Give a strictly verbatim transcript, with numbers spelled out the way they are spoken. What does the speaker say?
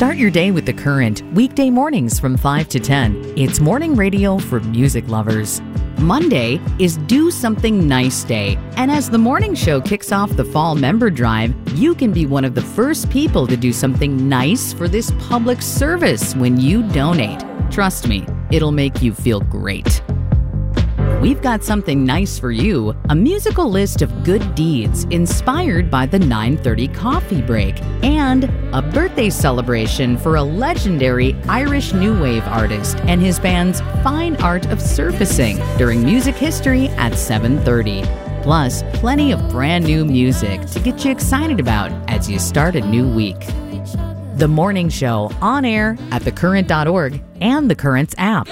Start your day with The Current, weekday mornings from five to ten. It's morning radio for music lovers. Monday is Do Something Nice Day, and as the morning show kicks off the fall member drive, you can be one of the first people to do something nice for this public service when you donate. Trust me, it'll make you feel great. We've got something nice for you, a musical list of good deeds inspired by the nine thirty coffee break, and a birthday celebration for a legendary Irish new wave artist and his band's Fine Art of Surfacing during Music History at seven thirty. Plus, plenty of brand new music to get you excited about as you start a new week. The Morning Show, on air at the current dot org and The Current's app.